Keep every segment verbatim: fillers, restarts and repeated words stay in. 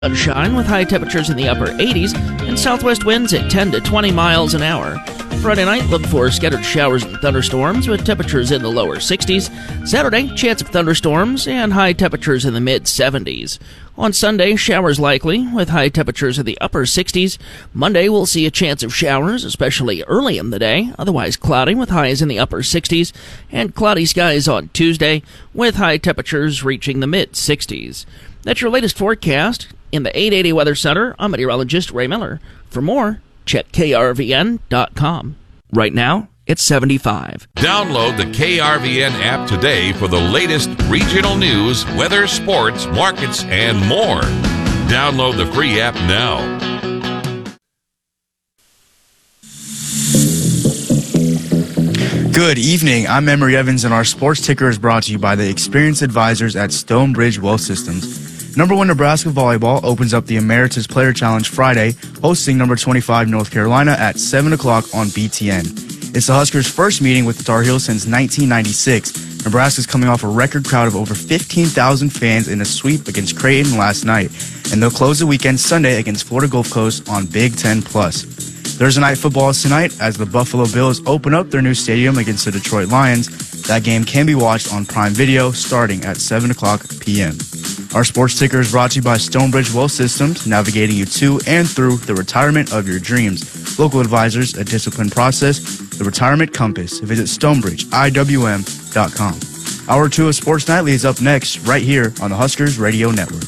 Sunshine with high temperatures in the upper eighties and southwest winds at ten to twenty miles an hour. Friday night, look for scattered showers and thunderstorms with temperatures in the lower sixties. Saturday, chance of thunderstorms and high temperatures in the mid seventies. On Sunday, showers likely with high temperatures in the upper sixties. Monday, we'll see a chance of showers, especially early in the day. Otherwise cloudy with highs in the upper sixties. And cloudy skies on Tuesday with high temperatures reaching the mid sixties. That's your latest forecast. In the eight eighty Weather Center, I'm meteorologist Ray Miller. For more, check K R V N dot com. Right now, it's seventy-five. Download the K R V N app today for the latest regional news, weather, sports, markets, and more. Download the free app now. Good evening. I'm Emery Evans, and our sports ticker is brought to you by the experienced advisors at Stonebridge Wealth Systems. Number one Nebraska Volleyball opens up the Emeritus Player Challenge Friday, hosting number twenty-five North Carolina at seven o'clock on B T N. It's the Huskers' first meeting with the Tar Heels since nineteen ninety-six. Nebraska's coming off a record crowd of over fifteen thousand fans in a sweep against Creighton last night, and they'll close the weekend Sunday against Florida Gulf Coast on Big Ten Plus. Thursday Night Football is tonight as the Buffalo Bills open up their new stadium against the Detroit Lions. That game can be watched on Prime Video starting at seven o'clock p.m. Our sports ticker is brought to you by Stonebridge Wealth Systems, navigating you to and through the retirement of your dreams. Local advisors, a disciplined process, the Retirement Compass. Visit stonebridge I W M dot com. Hour two of Sports Nightly is up next, right here on the Huskers Radio Network.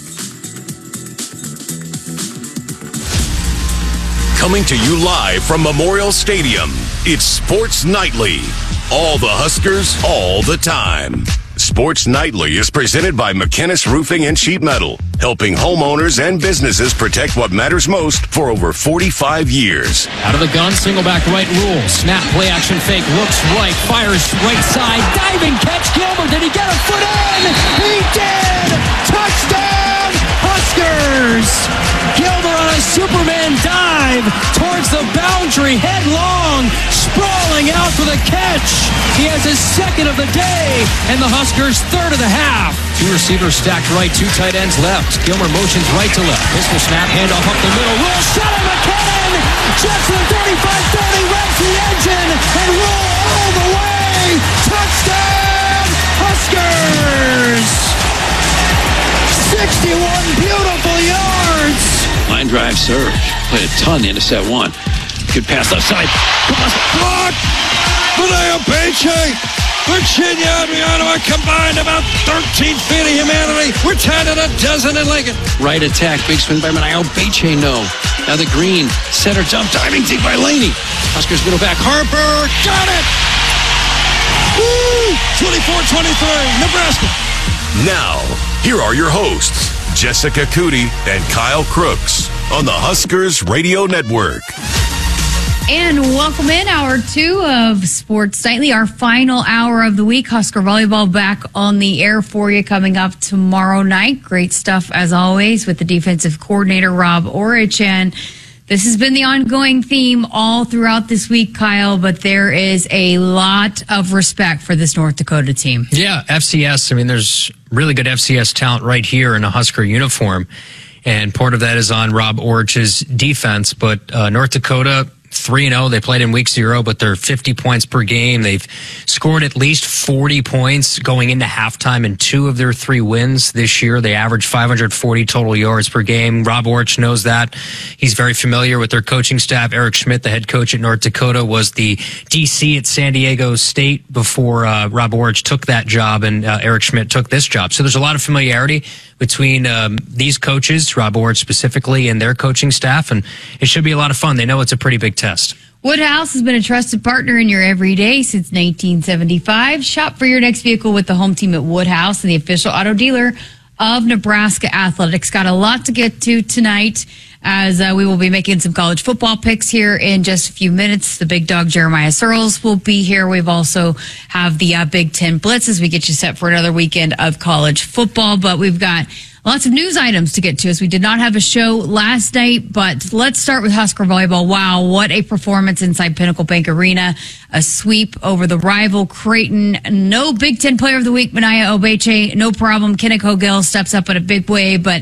Coming to you live from Memorial Stadium, it's Sports Nightly. All the Huskers, all the time. Sports Nightly is presented by McKinnis Roofing and Sheet Metal, helping homeowners and businesses protect what matters most for over forty-five years. Out of the gun, single back right rule. Snap, play action fake, looks right, fires right side, diving catch. Gilmer, did he get a foot in? He did! Touchdown, Huskers! Gilmer on a Superman dive towards the boundary, headlong, sprawling out for the catch. He has his second of the day, and the Huskers third of the half. Two receivers stacked right, two tight ends left. Gilmer motions right to left. Pistol snap, handoff up the middle. Roll shot at McKinnon. Jackson thirty-five thirty, revs the engine, and roll all the way. Touchdown, Huskers! sixty-one beautiful yards. Line drive surge. Played a ton into set one. Good pass left side. Block! Vaneo Beche! Virginia and Rihanna combined about thirteen feet of humanity. We're tied at a dozen in Lincoln. Right attack. Big swing by Manio Beche. No. Now the green. Center jump. Diving deep by Laney. Huskers middle back. Harper. Got it! Woo! twenty-four twenty-three. Nebraska. Now, here are your hosts, Jessica Cootie and Kyle Crooks on the Huskers Radio Network. And welcome in hour two of Sports Nightly, our final hour of the week. Husker Volleyball back on the air for you coming up tomorrow night. Great stuff as always with the defensive coordinator, Rob Orich. And this has been the ongoing theme all throughout this week, Kyle, but there is a lot of respect for this North Dakota team. Yeah, F C S. I mean, there's really good F C S talent right here in a Husker uniform. And part of that is on Rob Orich's defense. But uh, North Dakota, three and oh. They played in week zero, but they're fifty points per game. They've scored at least forty points going into halftime in two of their three wins this year. They average five hundred forty total yards per game. Rob Orich knows that. He's very familiar with their coaching staff. Eric Schmidt, the head coach at North Dakota, was the D C at San Diego State before uh, Rob Orich took that job, and uh, Eric Schmidt took this job. So there's a lot of familiarity between um, these coaches, Rob Orich specifically, and their coaching staff, and it should be a lot of fun. They know it's a pretty big test. Woodhouse has been a trusted partner in your everyday since nineteen seventy-five. Shop for your next vehicle with the home team at Woodhouse and the official auto dealer of Nebraska Athletics. Got a lot to get to tonight as uh, we will be making some college football picks here in just a few minutes. The big dog Jeremiah Searles will be here. We've also have the uh, Big Ten Blitz as we get you set for another weekend of college football. But we've got lots of news items to get to as we did not have a show last night. But let's start with Husker Volleyball. Wow, what a performance inside Pinnacle Bank Arena. A sweep over the rival Creighton. No Big Ten Player of the Week, Manaya Obeche. No problem. Kinnick Hogill steps up in a big way, but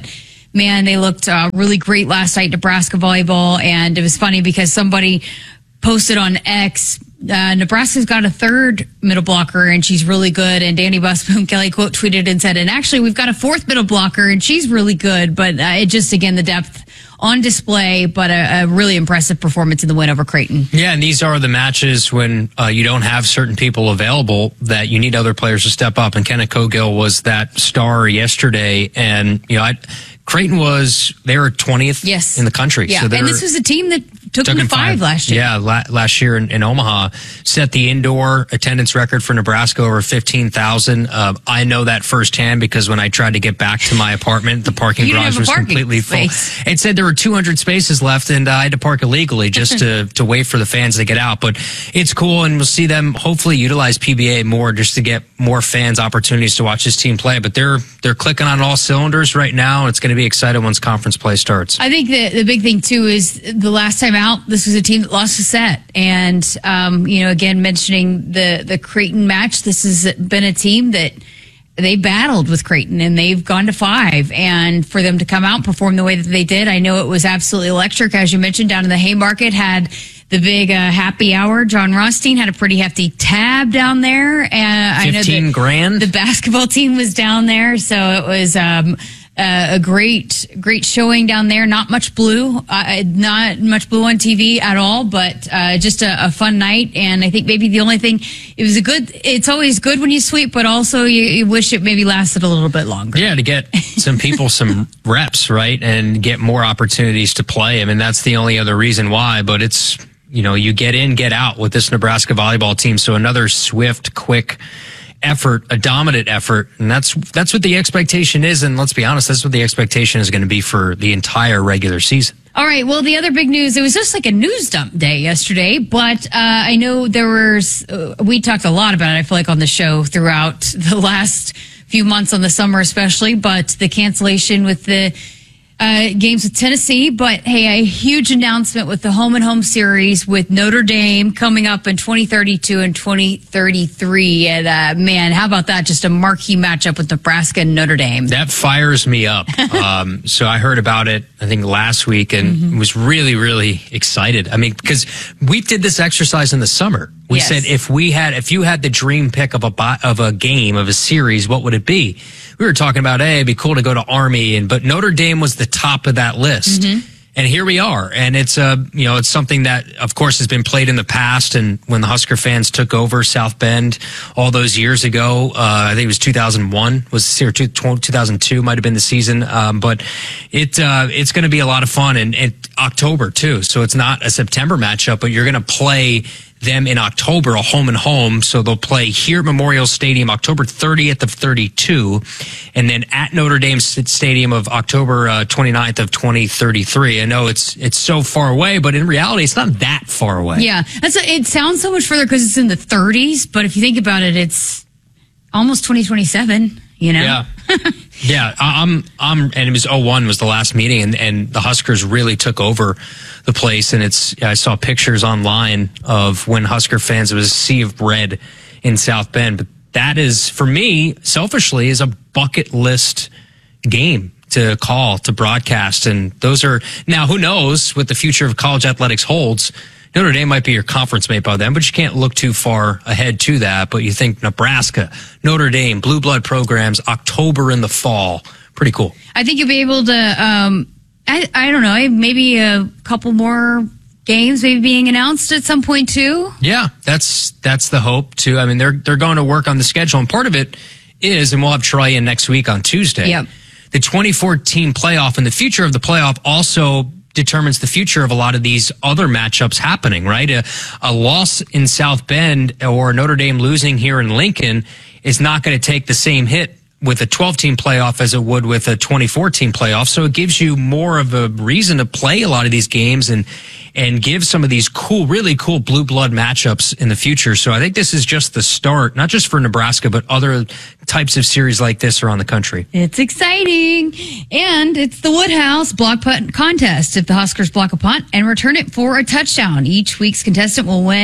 man, they looked uh, really great last night, Nebraska volleyball. And it was funny because somebody posted on X, uh, Nebraska's got a third middle blocker and she's really good. And Danny Busboom Kelly quote tweeted and said, and actually we've got a fourth middle blocker and she's really good. But uh, it just, again, the depth on display, but a, a really impressive performance in the win over Creighton. Yeah, and these are the matches when uh, you don't have certain people available that you need other players to step up. And Kenneth Cogill was that star yesterday. And, you know, I, Creighton was, they were twentieth yes. in the country. Yeah, so and this was a team that took, took them to five, five last year. Yeah, la- last year in, in Omaha. Set the indoor attendance record for Nebraska over fifteen thousand. Uh, I know that firsthand because when I tried to get back to my apartment, the parking garage was completely space. full. It said there were two hundred spaces left, and uh, I had to park illegally just to, to wait for the fans to get out. But it's cool, and we'll see them hopefully utilize P B A more just to get more fans opportunities to watch this team play. But they're they're clicking on all cylinders right now. It's going to be exciting once conference play starts. I think the, the big thing, too, is the last time out, this was a team that lost a set. And, um, you know, again, mentioning the, the Creighton match, this has been a team that they battled with Creighton and they've gone to five. And for them to come out and perform the way that they did, I know it was absolutely electric. As you mentioned, down in the Haymarket, had the big uh, happy hour. John Rothstein had a pretty hefty tab down there. And I know fifteen grand. The basketball team was down there. So it was, um, Uh, a great, great showing down there. Not much blue, uh, not much blue on T V at all, but uh, just a, a fun night. And I think maybe the only thing, it was a good, it's always good when you sweep, but also you, you wish it maybe lasted a little bit longer. Yeah, to get some people some reps, right, and get more opportunities to play. I mean, that's the only other reason why, but it's, you know, you get in, get out with this Nebraska volleyball team. So another swift, quick effort, a dominant effort, and that's that's what the expectation is. And let's be honest, that's what the expectation is going to be for the entire regular season. All right. Well, the other big news, it was just like a news dump day yesterday, but uh, I know there was, uh, we talked a lot about it, I feel like, on the show throughout the last few months on the summer especially, but the cancellation with the Uh, games with Tennessee, but hey, a huge announcement with the home and home series with Notre Dame coming up in twenty thirty-two and twenty thirty-three. And uh, man, how about that? Just a marquee matchup with Nebraska and Notre Dame. That fires me up. um, so I heard about it, I think, last week and mm-hmm. was really, really excited. I mean, because we did this exercise in the summer. We yes. said if we had, if you had the dream pick of a of a game of a series, what would it be? We were talking about, hey, it'd be cool to go to Army, and but Notre Dame was the top of that list, mm-hmm. and here we are. And it's a, uh, you know, it's something that, of course, has been played in the past. And when the Husker fans took over South Bend all those years ago, uh, I think it was two thousand one was or two thousand two might have been the season. Um, but it uh, it's going to be a lot of fun, and, and October too. So it's not a September matchup, but you're going to play them in October, a home and home. So they'll play here at Memorial Stadium October thirtieth of thirty-two, and then at Notre Dame Stadium of October uh, twenty-ninth of twenty thirty-three. I know it's it's so far away, but in reality, it's not that far away. Yeah, that's a, it sounds so much further because it's in the thirties, but if you think about it, it's almost twenty twenty-seven. You know? Yeah. Yeah, I'm, I'm, and it was oh one was the last meeting, and, and the Huskers really took over the place. And it's, I saw pictures online of when Husker fans, it was a sea of red in South Bend. But that is, for me, selfishly, is a bucket list game to call, to broadcast. And those are, now who knows what the future of college athletics holds. Notre Dame might be your conference mate by then, but you can't look too far ahead to that. But you think Nebraska, Notre Dame, blue blood programs, October in the fall. Pretty cool. I think you'll be able to, um, I, I don't know, maybe a couple more games maybe being announced at some point too. Yeah, that's that's the hope too. I mean, they're they're going to work on the schedule, and part of it is, and we'll have Troy in next week on Tuesday. Yep. The twenty fourteen playoff and the future of the playoff also determines the future of a lot of these other matchups happening, right? A, a loss in South Bend or Notre Dame losing here in Lincoln is not going to take the same hit with a twelve-team playoff as it would with a twenty fourteen playoff. So it gives you more of a reason to play a lot of these games and and give some of these cool, really cool blue blood matchups in the future. So I think this is just the start, not just for Nebraska, but other types of series like this around the country. It's exciting. And it's the Woodhouse block punt contest. If the Huskers block a punt and return it for a touchdown, each week's contestant will win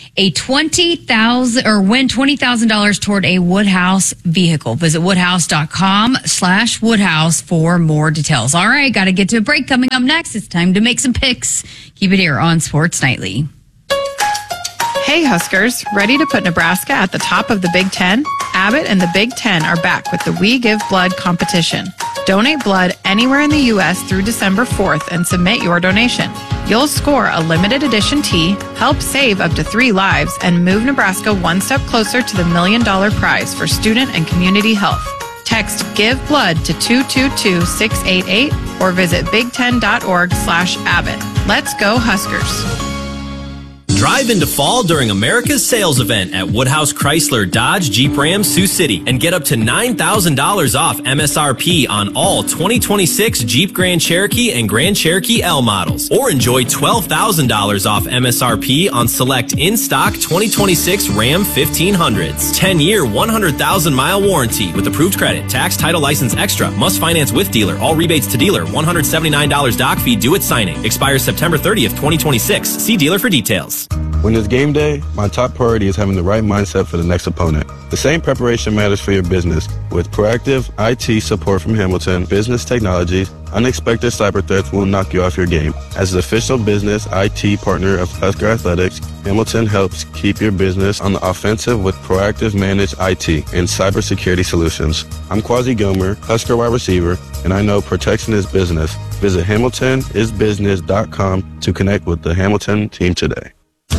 a twenty thousand or win twenty thousand dollars toward a Woodhouse vehicle. Visit woodhouse.com slash Woodhouse for more details. All right, got to get to a break. Coming up next, it's time to make some picks. Keep it here on Sports Nightly. Hey Huskers, ready to put Nebraska at the top of the Big Ten? Abbott and the Big Ten are back with the We Give Blood competition. Donate blood anywhere in the U S through December fourth and submit your donation. You'll score a limited edition tee, help save up to three lives, and move Nebraska one step closer to the million dollar prize for student and community health. Text Give Blood to two two two six eight eight or visit big ten dot org slash Abbott. Let's go Huskers. Drive into fall during America's sales event at Woodhouse Chrysler Dodge Jeep Ram Sioux City and get up to nine thousand dollars off M S R P on all twenty twenty-six Jeep Grand Cherokee and Grand Cherokee L models. Or enjoy twelve thousand dollars off M S R P on select in-stock twenty twenty-six Ram fifteen hundreds. ten-year, one hundred thousand mile warranty with approved credit. Tax, title, license extra. Must finance with dealer. All rebates to dealer. one hundred seventy-nine dollars doc fee due at signing. Expires September thirtieth, twenty twenty-six. See dealer for details. When it's game day, my top priority is having the right mindset for the next opponent. The same preparation matters for your business. With proactive I T support from Hamilton Business Technologies, unexpected cyber threats will knock you off your game. As the official business I T partner of Husker Athletics, Hamilton helps keep your business on the offensive with proactive managed I T and cybersecurity solutions. I'm Quasi Gomer, Husker wide receiver, and I know protection is business. Visit hamilton is business dot com to connect with the Hamilton team today.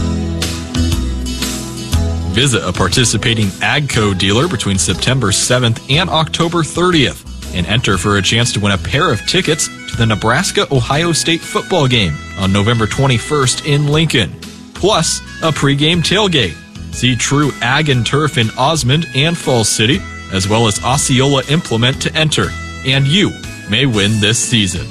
Visit a participating AGCO dealer between September seventh and October thirtieth and enter for a chance to win a pair of tickets to the Nebraska-Ohio State football game on November twenty-first in Lincoln, plus a pregame tailgate. See True Ag and Turf in Osmond and Falls City, as well as Osceola Implement to enter, and you may win this season.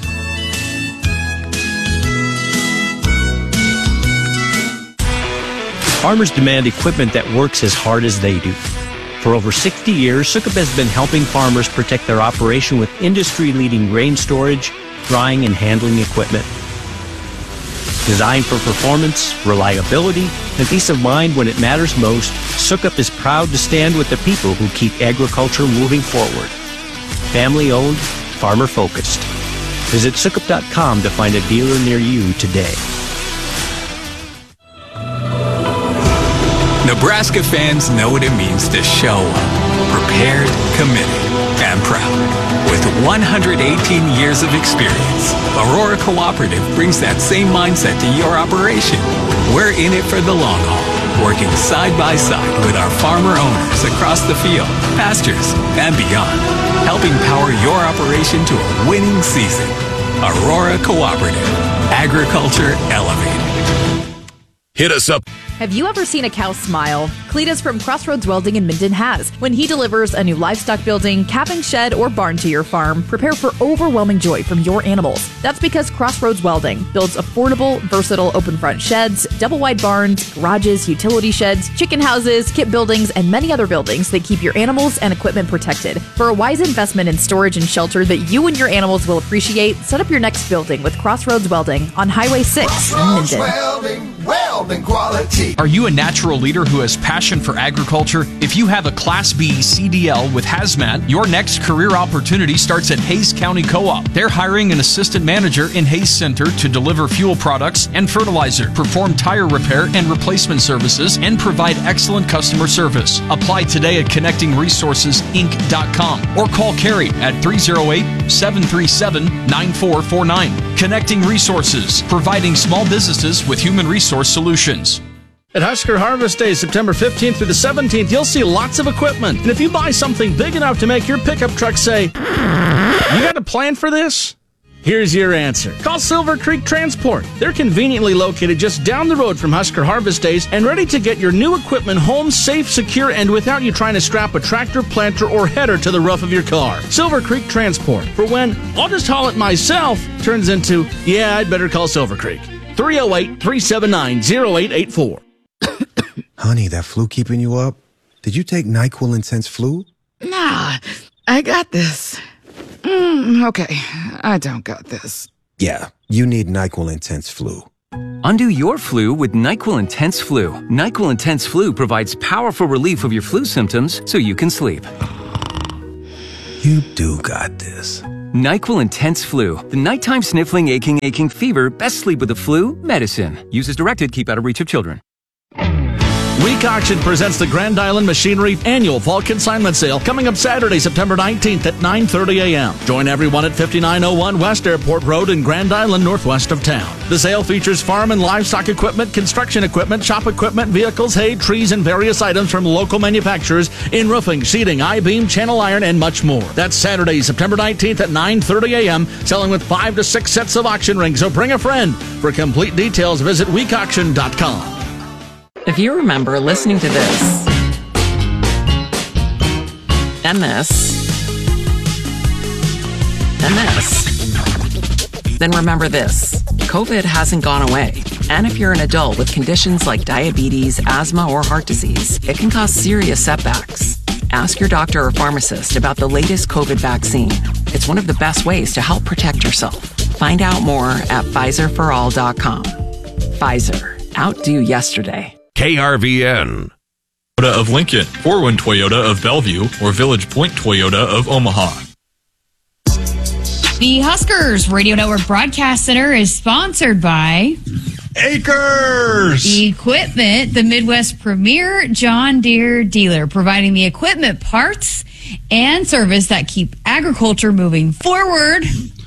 Farmers demand equipment that works as hard as they do. For over sixty years, Sukup has been helping farmers protect their operation with industry-leading grain storage, drying, and handling equipment. Designed for performance, reliability, and peace of mind when it matters most, Sukup is proud to stand with the people who keep agriculture moving forward. Family-owned, farmer-focused. Visit sukup dot com to find a dealer near you today. Nebraska fans know what it means to show up, prepared, committed, and proud. With one hundred eighteen years of experience, Aurora Cooperative brings that same mindset to your operation. We're in it for the long haul, working side by side with our farmer owners across the field, pastures, and beyond, helping power your operation to a winning season. Aurora Cooperative, agriculture elevated. Hit us up. Have you ever seen a cow smile? Cletus from Crossroads Welding in Minden has. When he delivers a new livestock building, calving shed, or barn to your farm, prepare for overwhelming joy from your animals. That's because Crossroads Welding builds affordable, versatile open front sheds, double wide barns, garages, utility sheds, chicken houses, kit buildings, and many other buildings that keep your animals and equipment protected. For a wise investment in storage and shelter that you and your animals will appreciate, set up your next building with Crossroads Welding on Highway six in Minden. Welding, welding quality. Are you a natural leader who has passion for agriculture? If you have a Class B C D L with Hazmat, your next career opportunity starts at Hayes County Co-op. They're hiring an assistant manager in Hayes Center to deliver fuel products and fertilizer, perform tire repair and replacement services, and provide excellent customer service. Apply today at connecting resources inc dot com or call Carrie at three oh eight, seven three seven, nine four four nine. Connecting Resources, providing small businesses with human resource solutions. At Husker Harvest Day, September fifteenth through the seventeenth, you'll see lots of equipment. And if you buy something big enough to make your pickup truck say, "You got a plan for this?" Here's your answer. Call Silver Creek Transport. They're conveniently located just down the road from Husker Harvest Days and ready to get your new equipment home safe, secure, and without you trying to strap a tractor, planter, or header to the roof of your car. Silver Creek Transport. For when, "I'll just haul it myself," turns into, "Yeah, I'd better call Silver Creek." three oh eight, three seven nine, oh eight eight four. Honey, that flu keeping you up? Did you take NyQuil Intense Flu? Nah, I got this. Mm, okay, I don't got this. Yeah, you need NyQuil Intense Flu. Undo your flu with NyQuil Intense Flu. NyQuil Intense Flu provides powerful relief of your flu symptoms so you can sleep. You do got this. NyQuil Intense Flu. The nighttime sniffling, aching, aching fever. Best sleep with the flu. Medicine. Use as directed. Keep out of reach of children. Week Auction presents the Grand Island Machinery Annual Fall Consignment Sale coming up Saturday, September nineteenth at nine thirty a.m. Join everyone at fifty-nine oh one West Airport Road in Grand Island, northwest of town. The sale features farm and livestock equipment, construction equipment, shop equipment, vehicles, hay, trees, and various items from local manufacturers in roofing, sheeting, I-beam, channel iron, and much more. That's Saturday, September nineteenth at nine thirty a.m., selling with five to six sets of auction rings. So bring a friend. For complete details, visit week auction dot com. If you remember listening to this, and this, and this, then remember this. COVID hasn't gone away. And if you're an adult with conditions like diabetes, asthma, or heart disease, it can cause serious setbacks. Ask your doctor or pharmacist about the latest COVID vaccine. It's one of the best ways to help protect yourself. Find out more at Pfizer for all dot com. Pfizer. Outdo yesterday. K R V N. Toyota of Lincoln, Forwin Toyota of Bellevue, or Village Point Toyota of Omaha. The Huskers Radio Network Broadcast Center is sponsored by Acres Equipment, the Midwest premier John Deere dealer, providing the equipment, parts, and service that keep agriculture moving forward.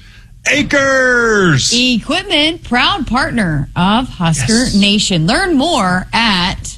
Acres Equipment, proud partner of Husker yes. Nation. Learn more at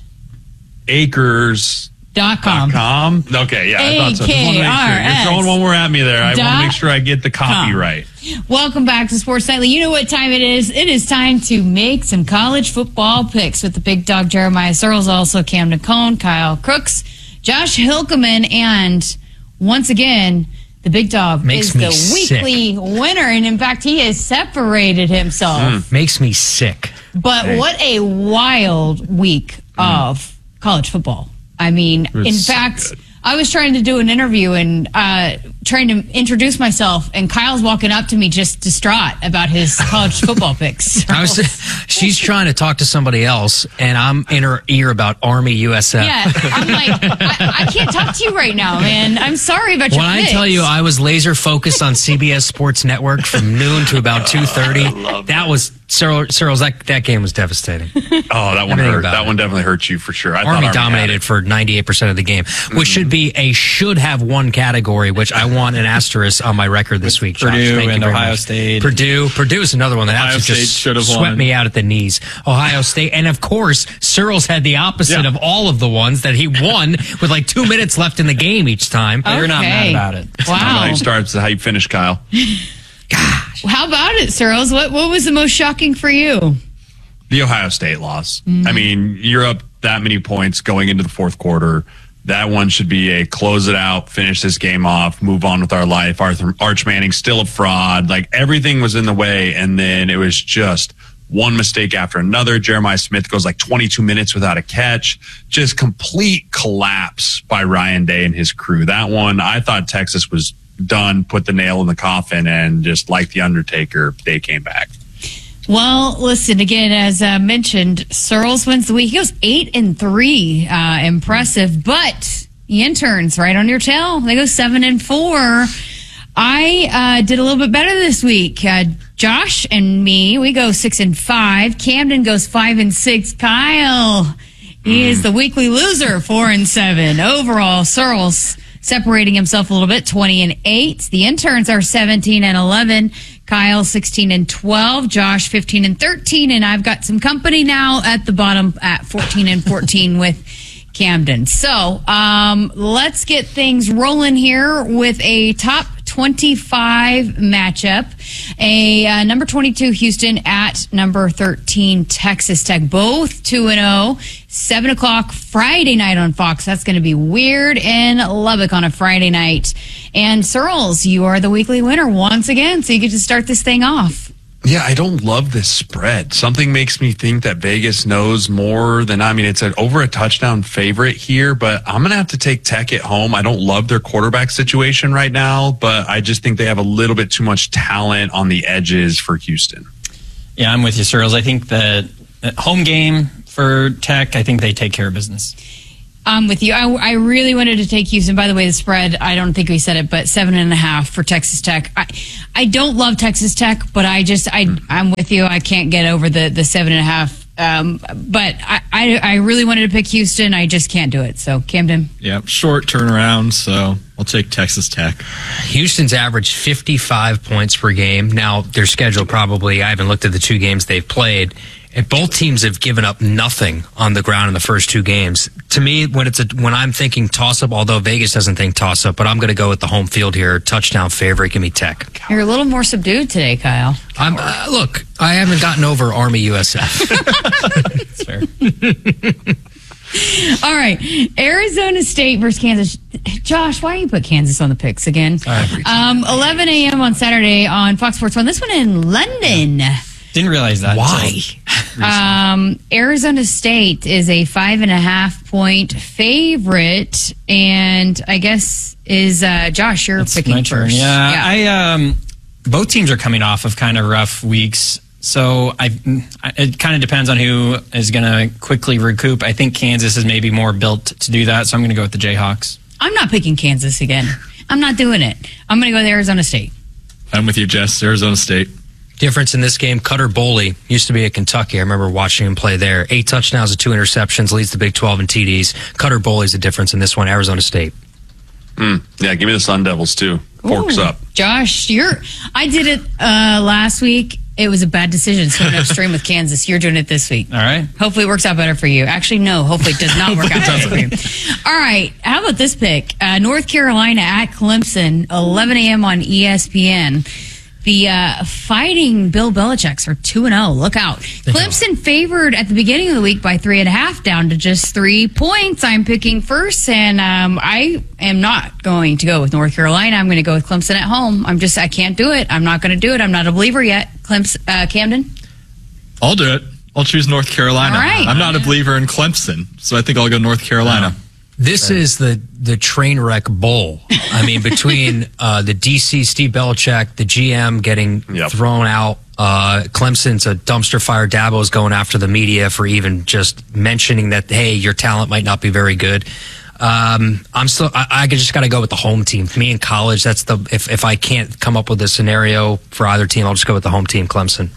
acres dot com. Com. Okay, yeah, I thought so. Just want to make sure. You're throwing one more at me there. I want to make sure I get the copy com. right. Welcome back to Sports Nightly. You know what time it is. It is time to make some college football picks with the big dog Jeremiah Searles, also Camden Cohn, Kyle Crooks, Josh Hilkeman, and once again, the big dog Makes is the weekly sick. winner. And in fact, he has separated himself. Mm. Makes me sick. But Dang. what a wild week mm. of college football. I mean, in so fact, good. I was trying to do an interview and uh, trying to introduce myself, and Kyle's walking up to me just distraught about his college football picks. So. I was, she's trying to talk to somebody else, and I'm in her ear about Army U S F. Yeah, I'm like, I, I can't talk to you right now, man. I'm sorry about your When picks. I tell you I was laser focused on C B S Sports Network from noon to about two thirty, that was... Cyril, Cyril's, that, that game was devastating. Oh, that one hurt. That it. one definitely hurt you for sure. I Army, Army dominated for ninety-eight percent of the game, mm-hmm. which should be a should have won category, which I want an asterisk on my record this week. Josh. Purdue Thank and you Ohio much. State. Purdue. Purdue is another one that Ohio actually State just should have swept won. me out at the knees. Ohio State. And of course, Cyril's had the opposite yeah. of all of the ones that he won with like two minutes left in the game each time. Okay. You're not mad about it. Wow. How you start to how you finish, Kyle. Gosh. How about it, Cyril's? What what was the most shocking for you? The Ohio State loss. Mm-hmm. I mean, you're up that many points going into the fourth quarter. That one should be a close it out, finish this game off, move on with our life. Arthur, Arch Manning's still a fraud. Like, everything was in the way, and then it was just one mistake after another. Jeremiah Smith goes like twenty-two minutes without a catch. Just complete collapse by Ryan Day and his crew. That one, I thought Texas was done, put the nail in the coffin, and just like the Undertaker, they came back. Well, listen, again, as uh, mentioned, Searles wins the week. He goes eight and three. Uh, impressive. But the interns right on your tail. They go seven and four. I uh, did a little bit better this week. Uh, Josh and me, we go six and five. Camden goes five and six. Kyle, he is the weekly loser, four and seven. Overall, Searles separating himself a little bit, twenty and eight. The interns are seventeen and eleven. Kyle, sixteen and twelve. Josh, fifteen and thirteen. And I've got some company now at the bottom at fourteen and fourteen with Camden. So um, let's get things rolling here with a top twenty-five matchup. A uh, number twenty-two Houston at number thirteen Texas Tech. Both two and oh. seven o'clock Friday night on Fox. That's going to be weird in Lubbock on a Friday night. And Searles, you are the weekly winner once again, so you get to start this thing off. Yeah, I don't love this spread. Something makes me think that Vegas knows more than, I mean, it's an over a touchdown favorite here, but I'm going to have to take Tech at home. I don't love their quarterback situation right now, but I just think they have a little bit too much talent on the edges for Houston. Yeah, I'm with you, Searles. I think that home game for Tech. I think they take care of business. I'm with you. I, I really wanted to take Houston. By the way, the spread, I don't think we said it, but seven and a half for Texas Tech. I, I don't love Texas Tech, but I just, I, I'm with you. I can't get over the, the seven and a half. Um, but I, I, I really wanted to pick Houston. I just can't do it. So, Camden. Yeah, short turnaround, so I'll take Texas Tech. Houston's averaged fifty-five points per game. Now, their schedule probably, I haven't looked at the two games they've played. And both teams have given up nothing on the ground in the first two games. To me, when it's a, when I'm thinking toss-up, although Vegas doesn't think toss-up, but I'm going to go with the home field here. Touchdown favorite, give me Tech. You're a little more subdued today, Kyle. I'm, uh, look, I haven't gotten over Army U S F. That's fair. All right, Arizona State versus Kansas. Josh, why do you put Kansas on the picks again? Um, eleven a.m. on Saturday on Fox Sports one. This one in London. Didn't realize that. Why? Um, Arizona State is a five and a half point favorite, and I guess is uh, Josh. You're It's picking my turn. first. Yeah, I um, both teams are coming off of kind of rough weeks, so I it kind of depends on who is going to quickly recoup. I think Kansas is maybe more built to do that, so I'm going to go with the Jayhawks. I'm not picking Kansas again. I'm not doing it. I'm going to go with Arizona State. I'm with you, Jess. Arizona State. Difference in this game, Cutter Boley used to be at Kentucky. I remember watching him play there. Eight touchdowns and two interceptions, leads the Big twelve in T Ds. Cutter Boley's the difference in this one, Arizona State. Mm, yeah, give me the Sun Devils, too. Forks Ooh. up. Josh, you're. I did it uh, last week. It was a bad decision swimming upstream with Kansas. You're doing it this week. All right. Hopefully it works out better for you. Actually, no. Hopefully it does not work out better for you. All right. How about this pick? Uh, North Carolina at Clemson, eleven a.m. on E S P N. The uh, Fighting Bill Belichick's are two and oh. Look out. Clemson favored at the beginning of the week by three and a half, down to just three points. I'm picking first, and um, I am not going to go with North Carolina. I'm going to go with Clemson at home. I'm just, I can't do it. I'm not going to do it. I'm not a believer yet. Clemson, uh, Camden? I'll do it. I'll choose North Carolina. All right. I'm not a believer in Clemson, so I think I'll go North Carolina. Wow. This is the, the train wreck bowl. I mean, between uh, the D C, Steve Belichick, the G M getting yep. thrown out, uh, Clemson's a dumpster fire. Dabo's going after the media for even just mentioning that, hey, your talent might not be very good. Um, I'm still, I, I just got to go with the home team. Me in college, that's the, if, if I can't come up with a scenario for either team, I'll just go with the home team, Clemson.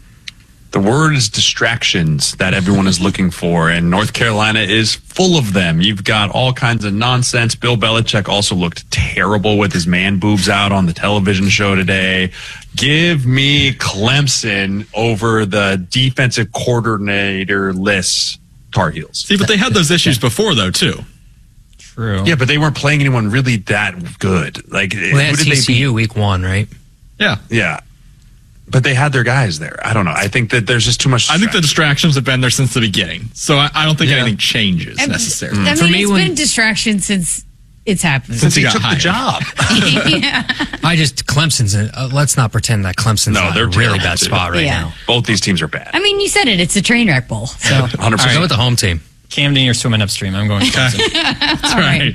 The word is distractions that everyone is looking for, and North Carolina is full of them. You've got all kinds of nonsense. Bill Belichick also looked terrible with his man boobs out on the television show today. Give me Clemson over the defensive coordinator-less Tar Heels. See, but they had those issues before, though, too. True. Yeah, but they weren't playing anyone really that good. Like, well, they had who did T C U they beat? week one, right? Yeah. Yeah. But they had their guys there. I don't know. I think that there's just too much. I think the distractions have been there since the beginning. So I, I don't think yeah. anything changes and, necessarily. I mean, For me, it's when, been distraction since it's happened. Since, since he, he took hired. the job. yeah. I just, Clemson's, in, uh, let's not pretend that Clemson's no, in they're a really terrible, bad too. spot right yeah. now. Both these teams are bad. I mean, you said it. It's a train wreck bowl. So. one hundred percent. All right, go with the home team. Camden, you're swimming upstream. I'm going Clemson. That's right.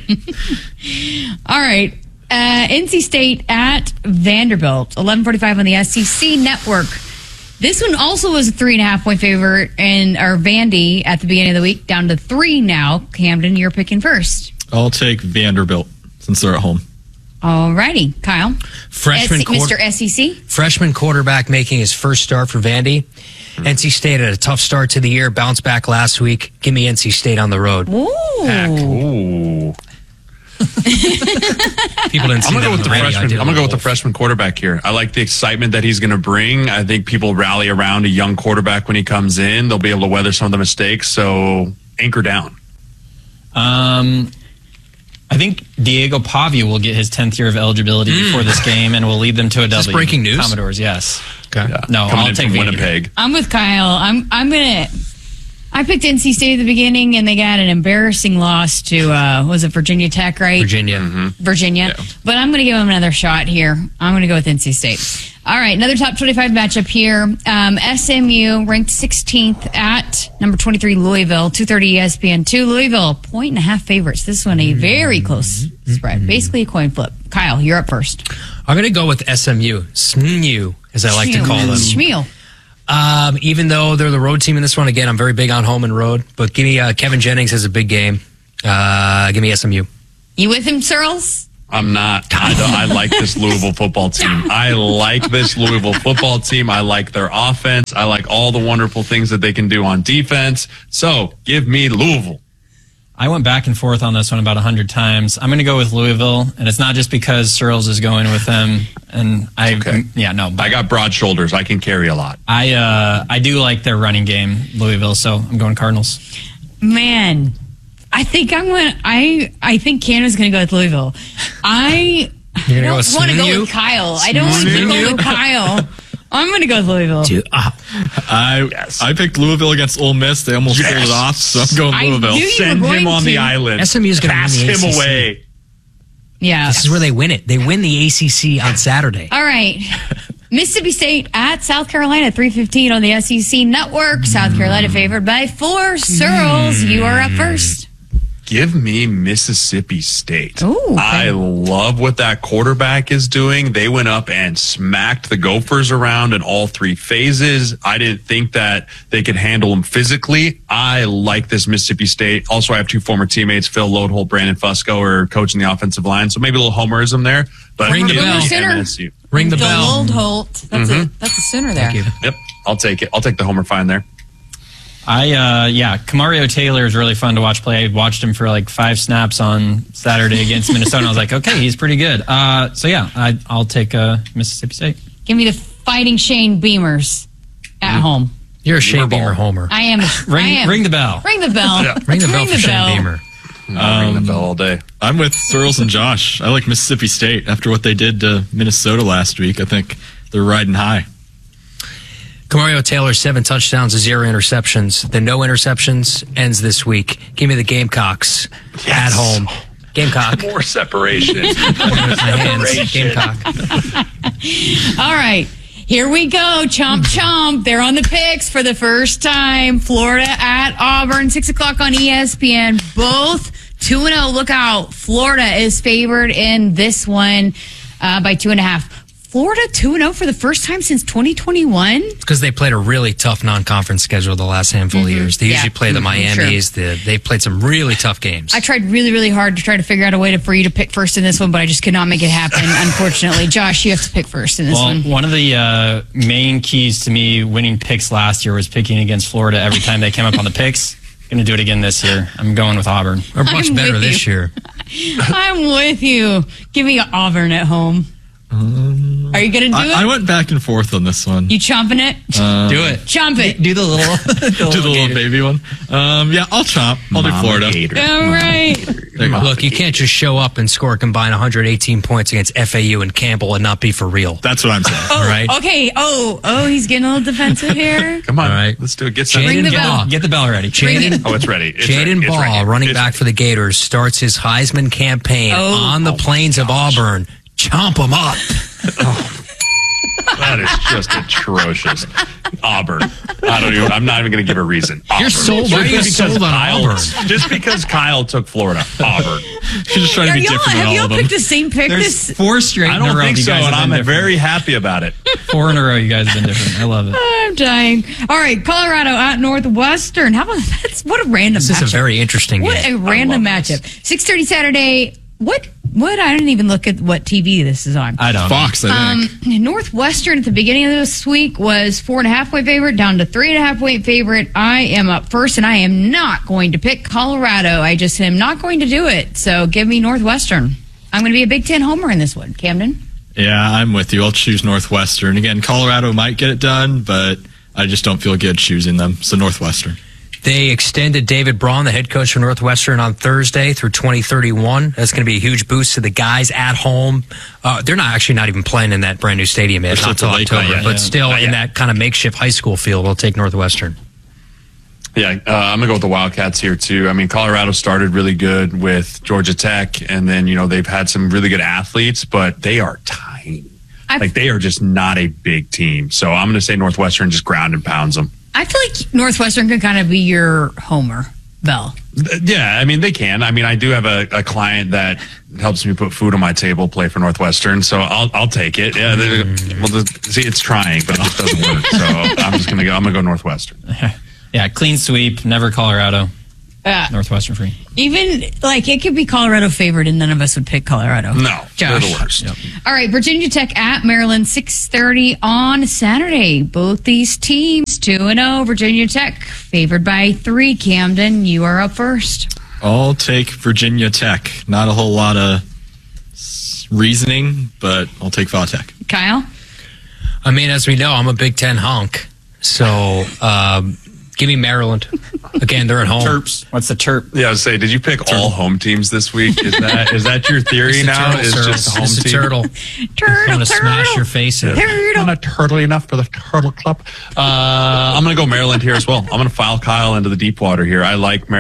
All right. Uh, N C State at Vanderbilt, eleven forty-five on the S E C Network. This one also was a three and a half point favorite, and our Vandy at the beginning of the week down to three now. Camden, you're picking first. I'll take Vanderbilt since they're at home. All righty, Kyle. Freshman S- quarter- Mister S E C. Freshman quarterback making his first start for Vandy. Mm-hmm. N C State had a tough start to the year, bounced back last week. Give me N C State on the road. Ooh. Ooh. People didn't see I'm gonna that go with on the radio. freshman. I did I'm gonna go with the both. freshman quarterback here. I like the excitement that he's gonna bring. I think people rally around a young quarterback when he comes in. They'll be able to weather some of the mistakes. So anchor down. Um, I think Diego Pavia will get his tenth year of eligibility Mm. before this game and will lead them to a Is W. this breaking news? Commodores, yes. Okay. Yeah. No, coming I'll in take from Vandy. Winnipeg. I'm with Kyle. I'm I'm gonna. I picked N C State at the beginning, and they got an embarrassing loss to uh, was it Virginia Tech, right? Virginia. Mm-hmm. Virginia. Yeah. But I'm going to give them another shot here. I'm going to go with N C State. All right, another top twenty-five matchup here. Um, S M U ranked sixteenth at number twenty-three Louisville, two thirty E S P N two. Louisville, point and a half favorites. This one a very close spread, basically a coin flip. Kyle, you're up first. I'm going to go with S M U. S M U, as I like to call them. Schmeal. Um, even though they're the road team in this one, again, I'm very big on home and road. But give me uh, Kevin Jennings has a big game. Uh, give me S M U. You with him, Searles? I'm not. I, don't, I like this Louisville football team. I like this Louisville football team. I like their offense. I like all the wonderful things that they can do on defense. So give me Louisville. I went back and forth on this one about a hundred times. I'm going to go with Louisville, and it's not just because Searles is going with them. And I, Okay. yeah, no, I got broad shoulders. I can carry a lot. I, uh, I do like their running game, Louisville. So I'm going Cardinals. Man, I think I'm going. I I think Canada's going to go with Louisville. I You're don't gonna go want to go Smoonin' with Kyle. I don't want to Smoonin' go you? with Kyle. I'm going to go with Louisville. Dude, uh, I I picked Louisville against Ole Miss. They almost Yes. pulled it off, so I'm going I Louisville. knew you Send were him going on to. the island. S M U is going to Pass win the him A C C. away. Yeah. This is where they win it. They win the A C C on Saturday. All right. Mississippi State at South Carolina, three fifteen on the S E C Network. South Carolina favored by four. Searles, you are up first. Give me Mississippi State. Ooh, okay. I love what that quarterback is doing. They went up and smacked the Gophers around in all three phases. I didn't think that they could handle them physically. I like this Mississippi State. Also, I have two former teammates, Phil Lodeholt, Brandon Fusco, are coaching the offensive line. So maybe a little homerism there. But Ring the give bell. me Center. M S U. Ring the bell. Old Holt. That's a that's a center there. Thank you. Yep, I'll take it. I'll take the homer fine there. I, uh, yeah, Kamario Taylor is really fun to watch play. I watched him for like five snaps on Saturday against Minnesota. And I was like, okay, he's pretty good. Uh, so yeah, I, I'll take uh, Mississippi State. Give me the Fighting Shane Beamers at home. You're a Shane Beamer homer. I am. Ring, I am. ring the bell. Ring the bell. Yeah. Ring the bell Ring for the Shane bell. Beamer. I'll ring the bell all day. I'm with Searles and Josh. I like Mississippi State after what they did to Minnesota last week. I think they're riding high. Kamario Taylor, seven touchdowns, zero interceptions. The no interceptions ends this week. Give me the Gamecocks at home. Gamecock. More separation. With my hands. Separation. Gamecock. All right. Here we go. Chomp, chomp. They're on the picks for the first time. Florida at Auburn, six o'clock on E S P N. Both two and oh. Look out. Florida is favored in this one uh, by two and a half. Florida two and oh for the first time since twenty twenty-one. It's because they played a really tough non-conference schedule the last handful Mhm. of years. They Yeah. usually play the Mhm. Miamis. The, they played some really tough games. I tried really, really hard to try to figure out a way to, for you to pick first in this one, but I just could not make it happen, unfortunately. Josh, you have to pick first in this Well, one. one of the uh, main keys to me winning picks last year was picking against Florida every time they came up on the picks. Going to do it again this year. I'm going with Auburn. We're much I'm better with this you. year. I'm with you. Give me Auburn at home. Um, Are you going to do I, it? I went back and forth on this one. You chomping it? Uh, Do it. Chomp it. Do the little, the Do the little little gator. baby one. Um, yeah, I'll chomp. I'll do Mama Florida. Gator. All right. There you go. Look, you can't just show up and score a combined one hundred eighteen points against F A U and Campbell and not be for real. That's what I'm saying. Oh, All right. okay. Oh, oh, he's getting a little defensive here. Come on. All right. Let's do it. Get some. Jaden Ring the Ball. bell. Get the bell ready. Jaden, Oh, it's ready. It's Jaden ready. It's Ball, ready. running It's back for the Gators, starts his Heisman campaign Oh. on the Oh, plains of Auburn. Chomp him up. That is just atrocious. Auburn. I don't even. I'm not even going to give a reason. You're Auburn. sold- why are you Just sold because on Kyle- Auburn? Just because Kyle took Florida. Auburn. You're just trying to Are be y'all, different than have all y'all of them. picked the same pick There's this? four straight I in a don't row. think you so, guys and have I'm been different. very happy about it. Four in a row, you guys have been different. I love it. I'm dying. All right, Colorado at Northwestern. How about that's what a random This matchup. is a very interesting What game. a random love this. matchup. six thirty Saturday. What? What? I didn't even look at what T V this is on. I don't. Fox, I think. Um, Northwestern at the beginning of this week was four and a half point favorite, down to three and a half point favorite. I am up first, and I am not going to pick Colorado. I just am not going to do it. So give me Northwestern. I'm going to be a Big Ten homer in this one. Camden? Yeah, I'm with you. I'll choose Northwestern. Again, Colorado might get it done, but I just don't feel good choosing them. So Northwestern. They extended David Braun, the head coach for Northwestern, on Thursday through twenty thirty-one. That's going to be a huge boost to the guys at home. Uh, they're not actually not even playing in that brand new stadium yet, They're not still till at the lake October, yet, but yeah. still Not in yet. that kind of makeshift high school field. We'll take Northwestern. Yeah, uh, I'm gonna go with the Wildcats here too. I mean, Colorado started really good with Georgia Tech, and then you know they've had some really good athletes, but they are tiny. I- Like they are just not a big team. So I'm gonna say Northwestern just ground and pounds them. I feel like Northwestern can kind of be your homer, Bell. Yeah, I mean, they can. I mean, I do have a, a client that helps me put food on my table, play for Northwestern, so I'll I'll take it. Yeah, mm. well, the, see, it's trying, but it just doesn't work. So I'm just gonna go. I'm gonna go Northwestern. Yeah, clean sweep, never Colorado. Uh, Northwestern free. Even like it could be Colorado favored, and none of us would pick Colorado. No, Josh. they're the worst. Yep. All right, Virginia Tech at Maryland, six thirty on Saturday. Both these teams two and zero. Virginia Tech favored by three. Camden, you are up first. I'll take Virginia Tech. Not a whole lot of reasoning, but I'll take Va Tech. Kyle? I mean, as we know, I'm a Big Ten honk. So um, give me Maryland. Again, they're at home. Terps. What's the Terp? Yeah, I was saying, did you pick turtle. all home teams this week? Is that is that your theory It's now? turtle, Is turtle. just home It's a team? turtle. Turtle, I'm going to turtle. smash your face in. I'm not turtly enough for the Turtle Club. Uh, I'm going to go Maryland here as well. I'm going to file Kyle into the deep water here. I like Maryland.